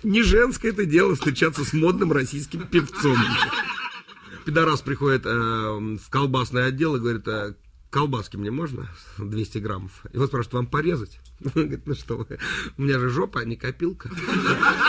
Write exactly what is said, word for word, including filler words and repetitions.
Не женское это дело встречаться с модным российским певцом. Пидорас приходит э, в колбасный отдел и говорит: э, колбаски мне можно? двести граммов. И вот спрашивают: вам порезать? Он говорит: ну что вы, у меня же жопа, а не копилка.